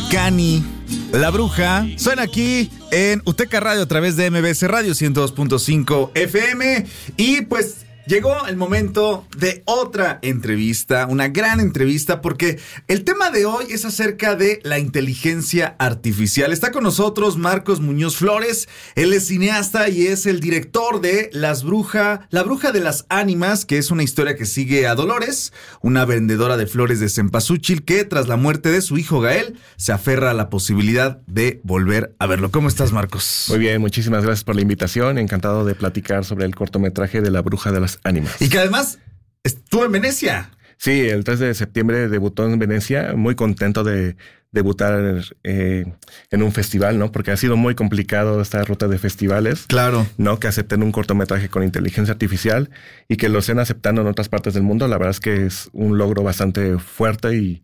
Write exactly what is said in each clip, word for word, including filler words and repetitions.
Cani, La Bruja, suena aquí en Uteca Radio a través de M B S Radio ciento dos punto cinco F M. Y pues llegó el momento de otra entrevista, una gran entrevista, porque el tema de hoy es acerca de la inteligencia artificial. Está con nosotros Marcos Muñoz Flores. Él es cineasta y es el director de Las Bruja, La Bruja de las Ánimas, que es una historia que sigue a Dolores, una vendedora de flores de cempasúchil que tras la muerte de su hijo Gael se aferra a la posibilidad de volver a verlo. ¿Cómo estás, Marcos? Muy bien, muchísimas gracias por la invitación. Encantado de platicar sobre el cortometraje de La Bruja de las Ánimas. Y que además estuvo en Venecia. Sí, el tres de septiembre debutó en Venecia. Muy contento de debutar eh, en un festival, ¿no? Porque ha sido muy complicado esta ruta de festivales. Claro. ¿No? Que acepten un cortometraje con inteligencia artificial y que lo estén aceptando en otras partes del mundo. La verdad es que es un logro bastante fuerte y,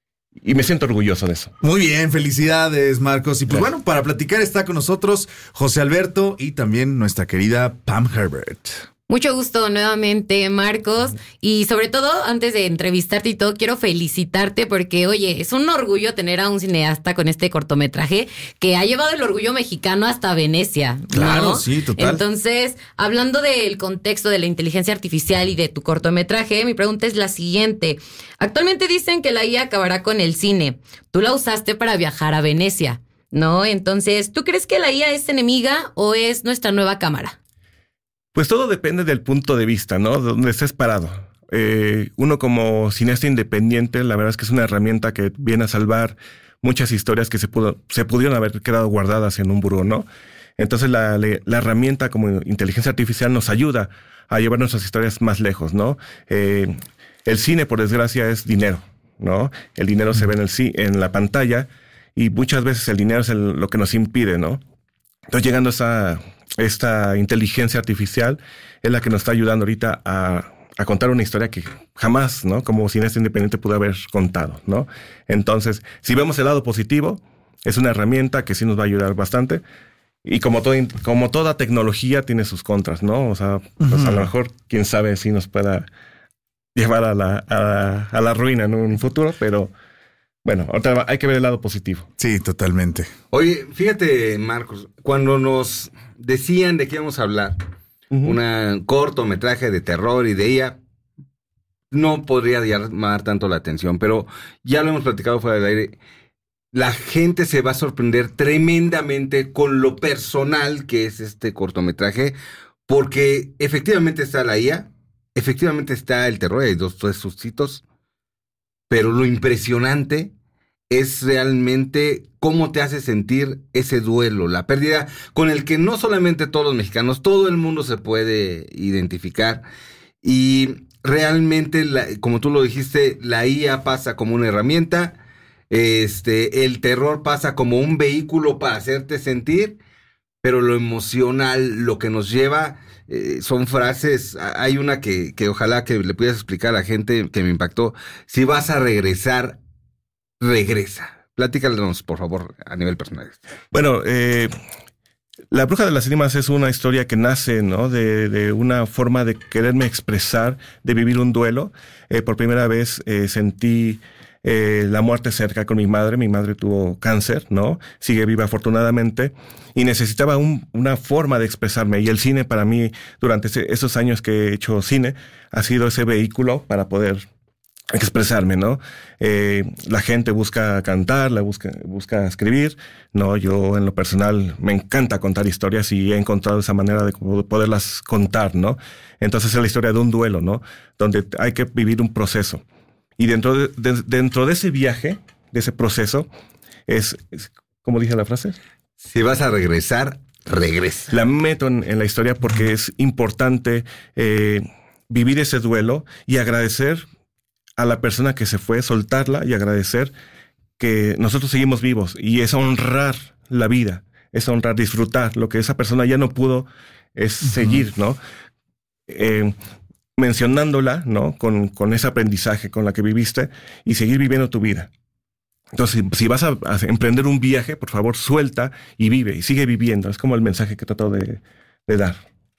y me siento orgulloso de eso. Muy bien, felicidades, Marcos. Y pues Gracias. bueno, para platicar está con nosotros José Alberto y también nuestra querida Pam Herbert. Mucho gusto nuevamente, Marcos. Y sobre todo, antes de entrevistarte y todo, quiero felicitarte porque, oye, es un orgullo tener a un cineasta con este cortometraje que ha llevado el orgullo mexicano hasta Venecia, ¿no? Claro, sí, total. Entonces, hablando del contexto de la inteligencia artificial y de tu cortometraje, mi pregunta es la siguiente. Actualmente dicen que la I A acabará con el cine. Tú la usaste para viajar a Venecia, ¿no? Entonces, ¿tú crees que la I A es enemiga o es nuestra nueva cámara? Pues todo depende del punto de vista, ¿no? De donde estés parado. Eh, uno como cineasta independiente, la verdad es que es una herramienta que viene a salvar muchas historias que se pudo, se pudieron haber quedado guardadas en un buró, ¿no? Entonces la, la herramienta como inteligencia artificial nos ayuda a llevar nuestras historias más lejos, ¿no? Eh, el cine, por desgracia, es dinero, ¿no? El dinero se ve en, el, en la pantalla y muchas veces el dinero es el, lo que nos impide, ¿no? Entonces llegando a esa... Esta inteligencia artificial es la que nos está ayudando ahorita a, a contar una historia que jamás, ¿no? Como cineasta independiente pudo haber contado, ¿no? Entonces, si vemos el lado positivo, es una herramienta que sí nos va a ayudar bastante. Y como, todo, como toda tecnología tiene sus contras, ¿no? O sea, pues uh-huh. a lo mejor, quién sabe si nos pueda llevar a la, a, a la ruina en un futuro, pero... Bueno, ahorita hay que ver el lado positivo. Sí, totalmente. Oye, fíjate, Marcos, cuando nos decían de qué íbamos a hablar, uh-huh. un cortometraje de terror y de ella, no podría llamar tanto la atención, pero ya lo hemos platicado fuera del aire. La gente se va a sorprender tremendamente con lo personal que es este cortometraje, porque efectivamente está la I A, efectivamente está el terror, hay dos, tres sustitos. Pero lo impresionante es realmente cómo te hace sentir ese duelo, la pérdida con el que no solamente todos los mexicanos, todo el mundo se puede identificar. Y realmente, la, como tú lo dijiste, la I A pasa como una herramienta, este, el terror pasa como un vehículo para hacerte sentir, pero lo emocional, lo que nos lleva... Eh, son frases, hay una que, que ojalá que le pudieras explicar a la gente que me impactó. Si vas a regresar, regresa. Platícanos, por favor, a nivel personal. Bueno, eh, La Bruja de las Ánimas es una historia que nace, ¿no? De, de una forma de quererme expresar, de vivir un duelo. Eh, por primera vez eh, sentí... Eh, la muerte cerca con mi madre. Mi madre tuvo cáncer, ¿no? Sigue viva afortunadamente y necesitaba un, una forma de expresarme, y el cine para mí durante ese, esos años que he hecho cine ha sido ese vehículo para poder expresarme, ¿no? Eh, la gente busca cantar, la busca, busca escribir, ¿no? Yo en lo personal me encanta contar historias y he encontrado esa manera de poderlas contar, ¿no? Entonces es la historia de un duelo, ¿no? Donde hay que vivir un proceso. Y dentro de, de, dentro de ese viaje, de ese proceso, es, es, ¿cómo dije la frase? Si vas a regresar, regresa. La meto en, en la historia porque es importante eh, vivir ese duelo y agradecer a la persona que se fue, soltarla y agradecer que nosotros seguimos vivos. Y es honrar la vida, es honrar, disfrutar. Lo que esa persona ya no pudo es uh-huh. seguir, ¿no? Eh, mencionándola, ¿no? Con, con ese aprendizaje con la que viviste y seguir viviendo tu vida. Entonces, si, si vas a, a emprender un viaje, por favor, suelta y vive y sigue viviendo. Es como el mensaje que trato de, de dar.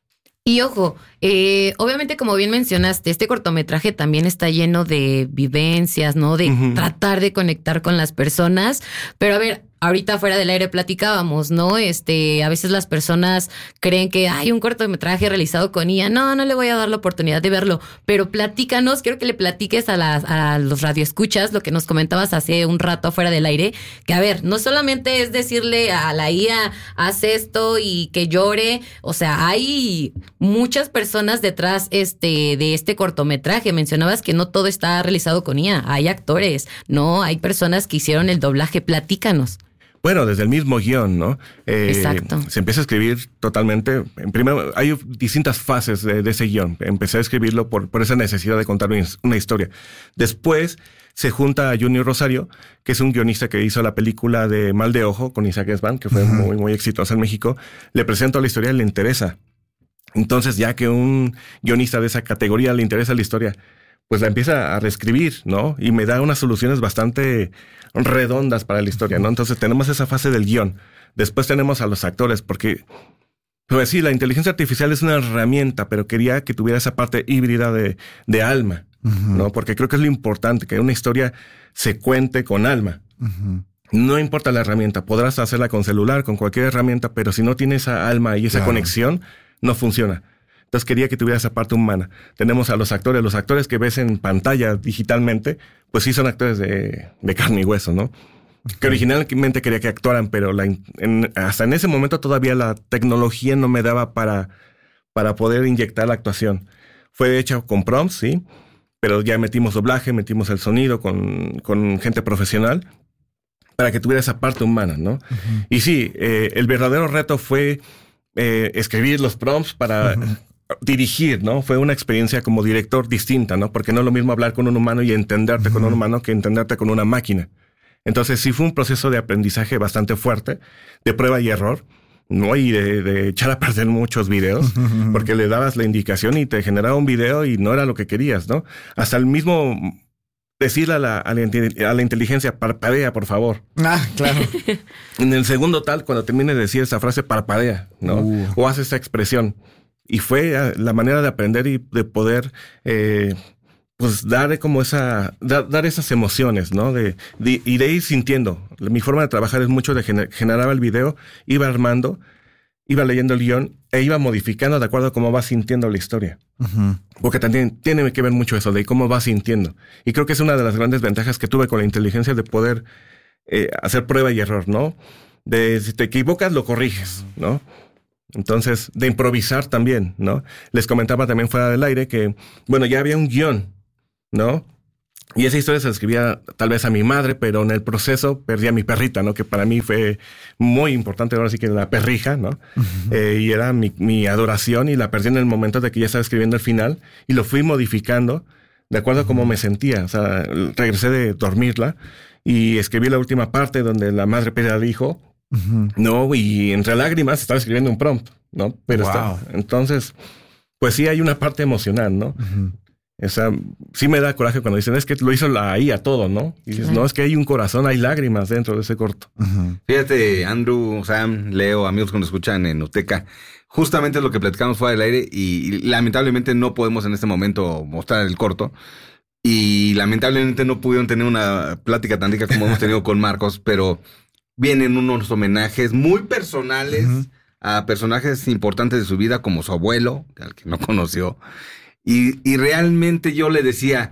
Y ojo, eh, obviamente como bien mencionaste, este cortometraje también está lleno de vivencias, ¿no? De uh-huh. tratar de conectar con las personas. Pero a ver, ahorita fuera del aire platicábamos, ¿no? Este, a veces las personas creen que hay un cortometraje realizado con I A. No, no le voy a dar la oportunidad de verlo. Pero platícanos, quiero que le platiques a, las, a los radioescuchas lo que nos comentabas hace un rato afuera del aire. Que a ver, no solamente es decirle a la I A, haz esto y que llore. O sea, hay muchas personas detrás este, de este cortometraje. Mencionabas que no todo está realizado con I A. Hay actores, ¿no? Hay personas que hicieron el doblaje. Platícanos. Bueno, desde el mismo guión, ¿no? Eh, Exacto. Se empieza a escribir totalmente. En primero, hay distintas fases de, de ese guión. Empecé a escribirlo por, por esa necesidad de contar una historia. Después se junta a Junior Rosario, que es un guionista que hizo la película de Mal de Ojo con Isaac Esban, que fue uh-huh. muy, muy exitosa en México. Le presento la historia y le interesa. Entonces, ya que un guionista de esa categoría le interesa la historia, pues la empieza a reescribir, ¿no? Y me da unas soluciones bastante redondas para la historia, ¿no? Entonces tenemos esa fase del guión. Después tenemos a los actores, porque, pues sí, la inteligencia artificial es una herramienta, pero quería que tuviera esa parte híbrida de, de alma, uh-huh. ¿no? Porque creo que es lo importante, que una historia se cuente con alma. Uh-huh. No importa la herramienta, podrás hacerla con celular, con cualquier herramienta, pero si no tiene esa alma y esa claro. conexión, no funciona. Entonces quería que tuviera esa parte humana. Tenemos a los actores, los actores que ves en pantalla digitalmente, pues sí son actores de, de carne y hueso, ¿no? Okay. Que originalmente quería que actuaran, pero la, en, hasta en ese momento todavía la tecnología no me daba para, para poder inyectar la actuación. Fue hecha con prompts, sí, pero ya metimos doblaje, metimos el sonido con, con gente profesional para que tuviera esa parte humana, ¿no? Uh-huh. Y sí, eh, el verdadero reto fue eh, escribir los prompts para... Uh-huh. dirigir, ¿no? Fue una experiencia como director distinta, ¿no? Porque no es lo mismo hablar con un humano y entenderte uh-huh. con un humano que entenderte con una máquina. Entonces sí fue un proceso de aprendizaje bastante fuerte, de prueba y error, ¿no? Y de, de echar a perder muchos videos, uh-huh. porque le dabas la indicación y te generaba un video y no era lo que querías, ¿no? Hasta el mismo decirle a la, a la, a la inteligencia, parpadea, por favor. Ah, claro. En el segundo tal, cuando termine de decir esa frase, parpadea, ¿no? Uh. O hace esa expresión. Y fue la manera de aprender y de poder, eh, pues, dar como esa, dar, dar esas emociones, ¿no? De, de, y de ir sintiendo. Mi forma de trabajar es mucho de gener, generaba el video, iba armando, iba leyendo el guión e iba modificando de acuerdo a cómo va sintiendo la historia. Uh-huh. Porque también tiene que ver mucho eso, de cómo va sintiendo. Y creo que es una de las grandes ventajas que tuve con la inteligencia de poder eh, hacer prueba y error, ¿no? De si te equivocas, lo corriges, ¿no? Entonces, de improvisar también, ¿no? Les comentaba también fuera del aire que, bueno, ya había un guión, ¿no? Y esa historia se la escribía tal vez a mi madre, pero en el proceso perdí a mi perrita, ¿no? Que para mí fue muy importante, ahora sí que la perrija, ¿no? Uh-huh. Eh, y era mi, mi adoración y la perdí en el momento de que ya estaba escribiendo el final y lo fui modificando de acuerdo a cómo me sentía. O sea, regresé de dormirla y escribí la última parte donde la madre pierde al hijo. Uh-huh. No, y entre lágrimas estaba escribiendo un prompt, ¿no? Pero wow. está, entonces, pues sí hay una parte emocional, ¿no? Uh-huh. O sea, sí me da coraje cuando dicen, es que lo hizo la I A todo, ¿no? Y dices, uh-huh. no, es que hay un corazón, hay lágrimas dentro de ese corto. Uh-huh. Fíjate, Andrew, Sam, Leo, amigos que nos escuchan en Uteca, justamente es lo que platicamos fuera del aire y, y lamentablemente no podemos en este momento mostrar el corto. Y lamentablemente no pudieron tener una plática tan rica como hemos tenido con Marcos, pero... vienen unos homenajes muy personales uh-huh. a personajes importantes de su vida, como su abuelo, al que no conoció. Y, y realmente yo le decía,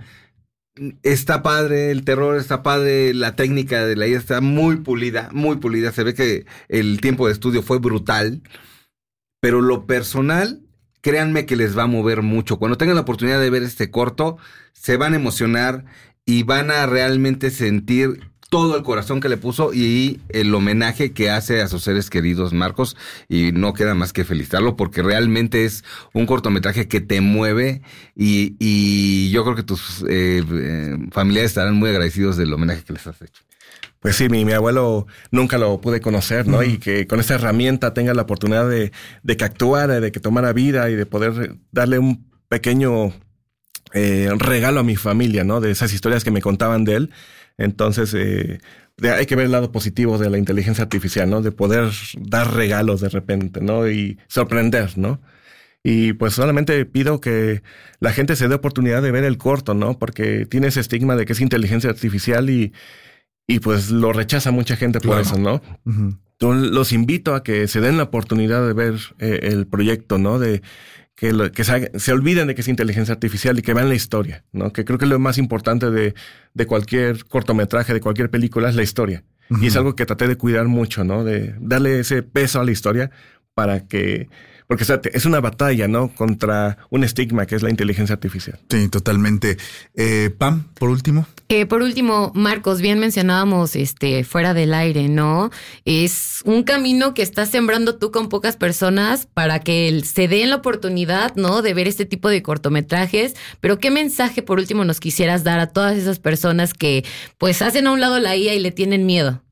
está padre el terror, está padre la técnica de la I A, está muy pulida, muy pulida. Se ve que el tiempo de estudio fue brutal, pero lo personal, créanme que les va a mover mucho. Cuando tengan la oportunidad de ver este corto, se van a emocionar y van a realmente sentir todo el corazón que le puso y el homenaje que hace a sus seres queridos, Marcos, y no queda más que felicitarlo porque realmente es un cortometraje que te mueve y, y yo creo que tus eh, eh, familiares estarán muy agradecidos del homenaje que les has hecho. Pues sí, mi, mi abuelo nunca lo pude conocer, ¿no? Uh-huh. Y que con esta herramienta tenga la oportunidad de, de que actuara, de que tomara vida y de poder darle un pequeño eh, regalo a mi familia, ¿no? De esas historias que me contaban de él. Entonces, eh, de, hay que ver el lado positivo de la inteligencia artificial, ¿no? De poder dar regalos de repente, ¿no? Y sorprender, ¿no? Y pues solamente pido que la gente se dé oportunidad de ver el corto, ¿no? Porque tiene ese estigma de que es inteligencia artificial y, y pues lo rechaza mucha gente por Claro. eso, ¿no? Ujú. Entonces, los invito a que se den la oportunidad de ver eh, el proyecto, ¿no? De que, lo, que se, se olviden de que es inteligencia artificial y que vean la historia, ¿no? Que creo que lo más importante de, de cualquier cortometraje, de cualquier película, es la historia. Uh-huh. Y es algo que traté de cuidar mucho, ¿no? De darle ese peso a la historia para que... Porque o sea, es una batalla, ¿no? Contra un estigma que es la inteligencia artificial. Sí, totalmente. Eh, Pam, por último. Eh, por último, Marcos, bien mencionábamos este, fuera del aire, ¿no? Es un camino que estás sembrando tú con pocas personas para que se den la oportunidad, ¿no? De ver este tipo de cortometrajes. Pero ¿qué mensaje, por último, nos quisieras dar a todas esas personas que, pues, hacen a un lado la I A y le tienen miedo?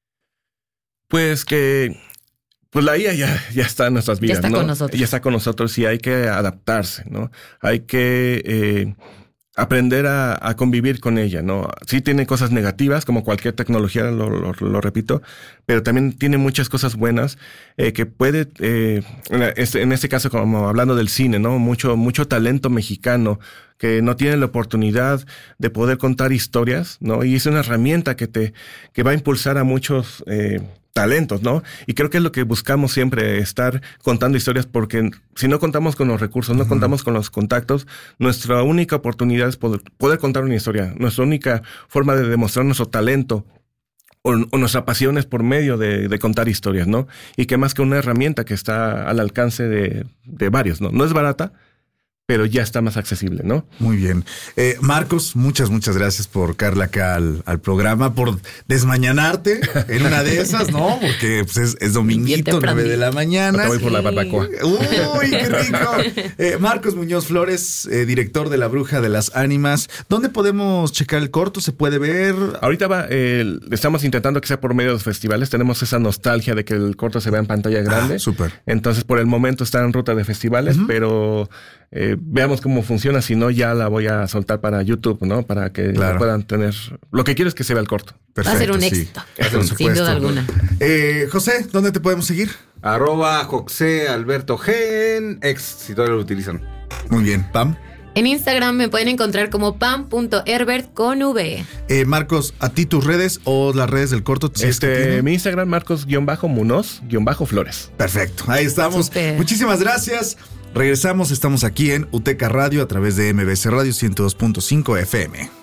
Pues que... Pues la I A ya, ya está en nuestras vidas, ya está ¿no? con nosotros. Ya está con nosotros y hay que adaptarse, ¿no? Hay que eh, aprender a, a convivir con ella, ¿no? Sí tiene cosas negativas, como cualquier tecnología, lo, lo, lo repito, pero también tiene muchas cosas buenas eh, que puede, eh, en este caso, como hablando del cine, ¿no? Mucho, mucho talento mexicano que no tiene la oportunidad de poder contar historias, ¿no? Y es una herramienta que te, que va a impulsar a muchos eh, talentos, ¿no? Y creo que es lo que buscamos siempre, estar contando historias, porque si no contamos con los recursos, no uh-huh. contamos con los contactos, nuestra única oportunidad es poder, poder contar una historia. Nuestra única forma de demostrar nuestro talento o, o nuestra pasión es por medio de, de contar historias, ¿no? Y que más que una herramienta que está al alcance de, de varios, ¿no? No es barata, pero ya está más accesible, ¿no? Muy bien. Eh, Marcos, muchas, muchas gracias por caerle acá al, al programa, por desmañanarte en una de esas, ¿no? Porque pues, es, es dominguito, nueve de la mañana. Te voy por la barbacoa. ¡Uy, qué rico! Eh, Marcos Muñoz Flores, eh, director de La Bruja de las Ánimas. ¿Dónde podemos checar el corto? ¿Se puede ver? Ahorita va, eh, estamos intentando que sea por medio de los festivales. Tenemos esa nostalgia de que el corto se vea en pantalla grande. Ah, súper. Entonces, por el momento está en ruta de festivales, uh-huh. pero... Eh, veamos cómo funciona, si no ya la voy a soltar para YouTube, ¿no? Para que claro. puedan tener... Lo que quiero es que se vea el corto. Perfecto, va a ser un éxito, sí. sin duda alguna. Eh, José, ¿dónde te podemos seguir? Arroba José Alberto Gen, ex, si todavía lo utilizan. Muy bien, Pam. En Instagram me pueden encontrar como pam punto herbert con V. Eh, Marcos, ¿a ti tus redes o las redes del corto? Si este, es que mi Instagram, Marcos-Munoz-Flores. Perfecto, ahí estamos. Super. Muchísimas gracias. Regresamos, estamos aquí en UTECA Radio a través de M B C Radio ciento dos punto cinco F M.